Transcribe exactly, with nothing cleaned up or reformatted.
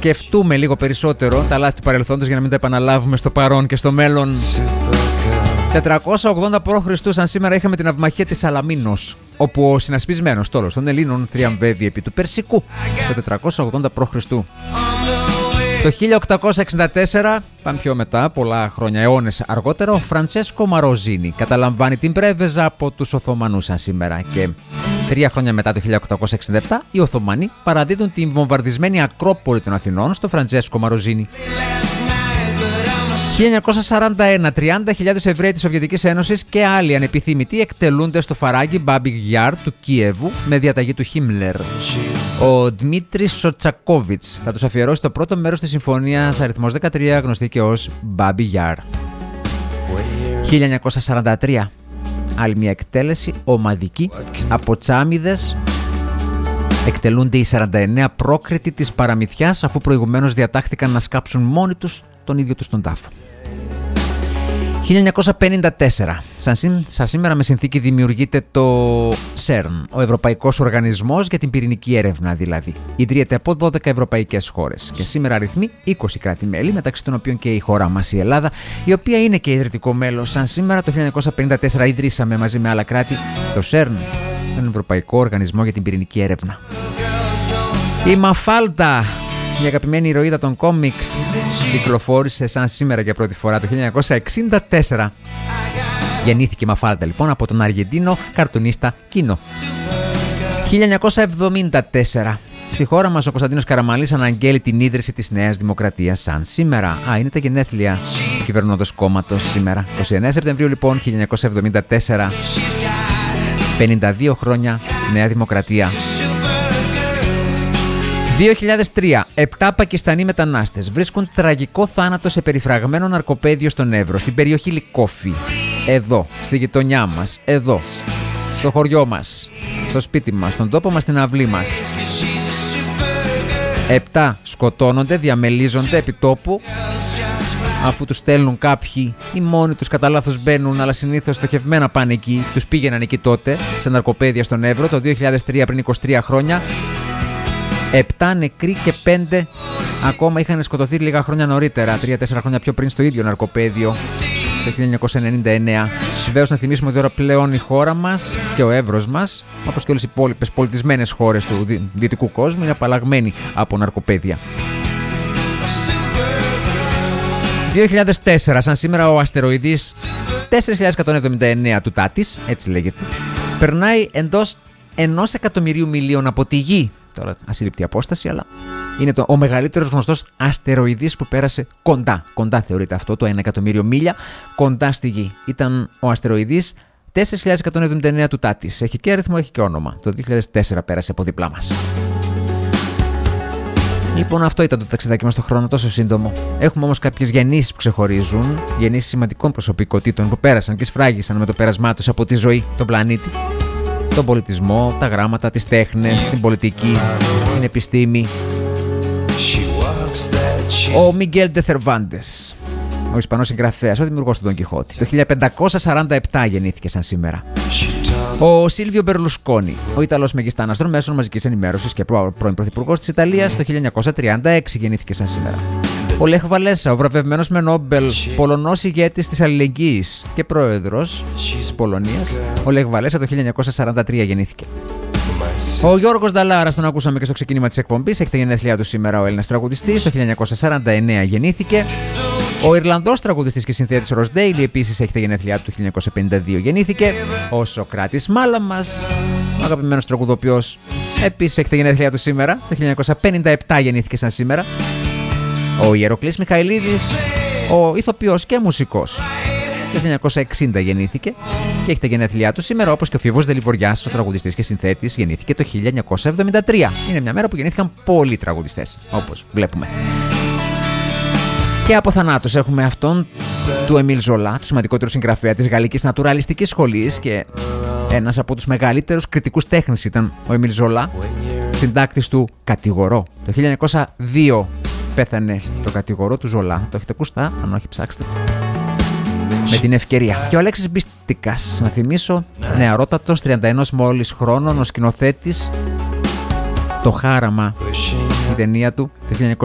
σκεφτούμε λίγο περισσότερο τα λάθη του παρελθόντος για να μην τα επαναλάβουμε στο παρόν και στο μέλλον. τετρακόσια ογδόντα π.Χ. σαν σήμερα είχαμε την αυμαχία της Σαλαμίνος, όπου ο συνασπισμένος στόλος των Ελλήνων θριαμβεύει επί του Περσικού. Το τετρακόσια ογδόντα π.Χ. Το χίλια οκτακόσια εξήντα τέσσερα, πάμε πιο μετά, πολλά χρόνια, αιώνες αργότερα, ο Φραντσέσκο Μαροζίνι καταλαμβάνει την Πρέβεζα από τους Οθωμανούς σαν σήμερα. Και τρία χρόνια μετά, το χίλια οκτακόσια εξήντα επτά, οι Οθωμανοί παραδίδουν την βομβαρδισμένη Ακρόπολη των Αθηνών στο Φραντσέσκο Μαροζίνι. χίλια εννιακόσια σαράντα ένα, τριάντα χιλιάδες Εβραίοι της Σοβιετικής Ένωσης και άλλοι ανεπιθύμητοι εκτελούνται στο φαράγγι Μπάμπι Γιάρ του Κίεβου με διαταγή του Χίμλερ. Ο Δημήτρης Σοτσακόβιτς θα τους αφιερώσει το πρώτο μέρος της συμφωνίας αριθμός δεκατρία, γνωστή και ως Μπάμπι Γιάρ. χίλια εννιακόσια σαράντα τρία, άλλη μια εκτέλεση ομαδική από τσάμιδες. Εκτελούνται οι σαράντα εννέα πρόκριτοι της παραμυθιάς, αφού προηγουμένως διατάχθηκαν να σκάψουν μόνοι τους τον ίδιο τους τον τάφο. χίλια εννιακόσια πενήντα τέσσερα. Σαν, σαν σήμερα με συνθήκη δημιουργείται το σέρν, ο Ευρωπαϊκός Οργανισμός για την Πυρηνική Έρευνα δηλαδή. Ιδρύεται από δώδεκα ευρωπαϊκές χώρες και σήμερα αριθμεί είκοσι κράτη-μέλη, μεταξύ των οποίων και η χώρα μας η Ελλάδα, η οποία είναι και ιδρυτικό μέλος. Σαν σήμερα το χίλια εννιακόσια πενήντα τέσσερα ιδρύσαμε μαζί με άλλα κράτη το σέρν, τον Ευρωπαϊκό Οργανισμό για την Πυρηνική Έρευνα. Η Μαφάλτα, η αγαπημένη ηρωίδα των κόμιξ, κυκλοφόρησε σαν σήμερα για πρώτη φορά το χίλια εννιακόσια εξήντα τέσσερα. Γεννήθηκε η Μαφάλτα λοιπόν από τον Αργεντίνο καρτουνίστα Κίνο. χίλια εννιακόσια εβδομήντα τέσσερα. Στη χώρα μας ο Κωνσταντίνος Καραμανλής αναγγέλει την ίδρυση της Νέας Δημοκρατίας σαν σήμερα. Α, είναι τα γενέθλια του κυβερνώντος κόμματος σήμερα. είκοσι εννέα Σεπτεμβρίου λοιπόν χίλια εννιακόσια εβδομήντα τέσσερα. πενήντα δύο χρόνια Νέα Δημοκρατία. δύο χιλιάδες τρία. Επτά Πακιστανοί μετανάστες βρίσκουν τραγικό θάνατο σε περιφραγμένο ναρκοπαίδιο στον Εύρο, στην περιοχή Λικόφη. Εδώ, στη γειτονιά μας, εδώ, στο χωριό μας, στο σπίτι μας, στον τόπο μας, στην αυλή μας. Επτά σκοτώνονται, διαμελίζονται επί τόπου, αφού τους στέλνουν κάποιοι ή μόνοι τους κατά λάθος μπαίνουν, αλλά συνήθως στοχευμένα πάνε εκεί. Τους πήγαιναν εκεί τότε, σε ναρκοπαίδια στον Εύρο, το δύο χιλιάδες τρία, πριν είκοσι τρία χρόνια. Επτά νεκροί και πέντε ακόμα είχαν σκοτωθεί λίγα χρόνια νωρίτερα, τρία τέσσερα χρόνια πιο πριν, στο ίδιο ναρκοπαίδιο, το χίλια εννιακόσια ενενήντα εννέα. Βεβαίως να θυμίσουμε ότι τώρα πλέον η χώρα μας και ο Εύρος μας, όπως και όλες οι υπόλοιπες πολιτισμένες χώρες του δι- δυτικού κόσμου, είναι απαλλαγμένοι από ναρκοπαίδια. δύο χιλιάδες τέσσερα, σαν σήμερα, ο αστεροειδής τέσσερα χιλιάδες εκατόν εβδομήντα εννέα του Τάτης, έτσι λέγεται, περνάει εντός ενός εκατομμυρίου μιλίων από τη Γη. Τώρα ασύλληπτη απόσταση, αλλά είναι το, ο μεγαλύτερος γνωστός αστεροειδής που πέρασε κοντά. Κοντά θεωρείται αυτό, το ένα εκατομμύριο μίλια κοντά στη Γη. Ήταν ο αστεροειδής τέσσερα χιλιάδες εκατόν εβδομήντα εννέα του Τάτης. Έχει και αριθμό, έχει και όνομα. Το δύο χιλιάδες τέσσερα πέρασε από δίπλα μας. Λοιπόν, αυτό ήταν το ταξιδάκι μας στον χρόνο, τόσο σύντομο. Έχουμε όμως κάποιες γεννήσεις που ξεχωρίζουν, γεννήσεις σημαντικών προσωπικότητων που πέρασαν και σφράγισαν με το πέρασμά τους από τη ζωή, τον πλανήτη, τον πολιτισμό, τα γράμματα, τις τέχνες, την πολιτική, την επιστήμη. Ο Μιγγέλ ντε Θερβάντες, ο Ισπανός συγγραφέας, ο δημιουργός του Ντον Κιχώτη, το χίλια πεντακόσια σαράντα επτά γεννήθηκε σαν σήμερα. Ο Σίλβιο Μπερλουσκόνι, ο Ιταλός μεγιστάνας των μέσων μαζικής ενημέρωσης και πρώην πρωθυπουργός της Ιταλίας, το χίλια εννιακόσια τριάντα έξι γεννήθηκε σαν σήμερα. Ο Λεχ Βαλέσα, ο βραβευμένος με Νόμπελ, Πολωνός ηγέτης της αλληλεγγύης και πρόεδρος της Πολωνίας, ο Λεχ Βαλέσα το χίλια εννιακόσια σαράντα τρία γεννήθηκε. Ο Γιώργος Νταλάρας, τον ακούσαμε και στο ξεκίνημα της εκπομπής, έχει τα γενέθλιά του σήμερα, ο Έλληνας τραγουδιστής, το χίλια εννιακόσια σαράντα εννέα γεννήθηκε. Ο Ιρλανδός τραγουδιστής και συνθέτης Ρος Ντέιλι επίσης έχει τα γενέθλιά του, το χίλια εννιακόσια πενήντα δύο γεννήθηκε. Ο Σοκράτης Μάλαμας, ο αγαπημένος τραγουδοποιός, επίσης έχει τα γενέθλιά του σήμερα, το χίλια εννιακόσια πενήντα επτά γεννήθηκε σαν σήμερα. Ο Ιεροκλής Μιχαηλίδης, ο ηθοποιός και μουσικός, το χίλια εννιακόσια εξήντα γεννήθηκε και έχει τα γενέθλιά του σήμερα, όπως και ο Φίβος Δελιβοριάς, ο τραγουδιστής και συνθέτης, γεννήθηκε το χίλια εννιακόσια εβδομήντα τρία. Είναι μια μέρα που γεννήθηκαν πολλοί τραγουδιστές, όπως βλέπουμε. Και από θανάτους έχουμε αυτόν του Εμίλ Ζολά, του σημαντικότερου συγγραφέα της Γαλλικής Νατουραλιστικής Σχολής, και ένας από τους μεγαλύτερους κριτικούς τέχνης ήταν ο Εμίλ Ζολά, συντάκτης του Κατηγορώ. Το χίλια εννιακόσια δύο πέθανε το Κατηγορώ του Ζολά. Το έχετε ακούσει? Αν όχι, ψάξτε το με την ευκαιρία. Και ο Αλέξης Μπίστικας, να θυμίσω, νεαρότατος, τριάντα ένα μόλις χρόνων, ο σκηνοθέτης, το Χάραμα, η ταινία του, το χίλια εννιακόσια